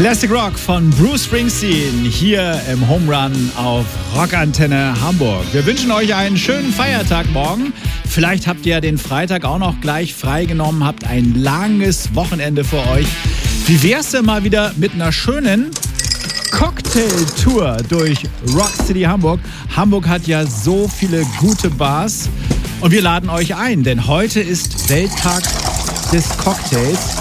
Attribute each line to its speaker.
Speaker 1: Classic Rock von Bruce Springsteen hier im Home Run auf Rockantenne Hamburg. Wir wünschen euch einen schönen Feiertag morgen. Vielleicht habt ihr ja den Freitag auch noch gleich freigenommen, habt ein langes Wochenende vor euch. Wie wär's denn mal wieder mit einer schönen Cocktailtour durch Rock City Hamburg? Hamburg hat ja so viele gute Bars und wir laden euch ein, denn heute ist Welttag des Cocktails.